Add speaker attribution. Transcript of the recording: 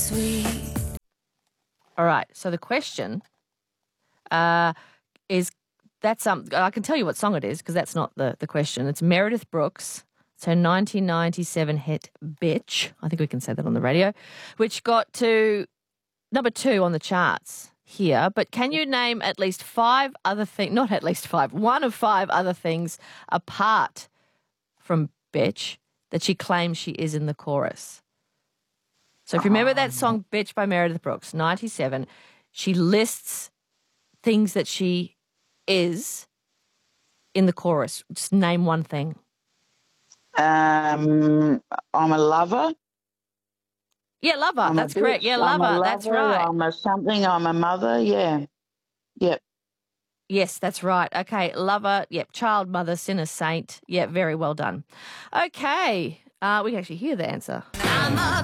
Speaker 1: sweet.
Speaker 2: All right. So the question is that's I can tell you what song it is because that's not the question. It's Meredith Brooks. It's her 1997 hit "Bitch." I think we can say that on the radio, which got to number 2 on the charts here. But can you name at least 5 other things? Not at least 5. One of 5 other things apart from "Bitch" that she claims she is in the chorus. So if you remember that song "Bitch" by Meredith Brooks, 97, she lists things that she is in the chorus. Just name one thing.
Speaker 3: I'm a lover.
Speaker 2: Yeah, lover.
Speaker 3: I'm
Speaker 2: That's
Speaker 3: a
Speaker 2: correct.
Speaker 3: bitch,
Speaker 2: Yeah,
Speaker 3: I'm a
Speaker 2: lover. That's
Speaker 3: lover,
Speaker 2: right.
Speaker 3: I'm a something. I'm a mother. Yeah. Yep.
Speaker 2: Yes, that's right. Okay, lover. Yep, child, mother, sinner, saint. Yeah, very well done. Okay, we can actually hear the answer.
Speaker 1: I'm a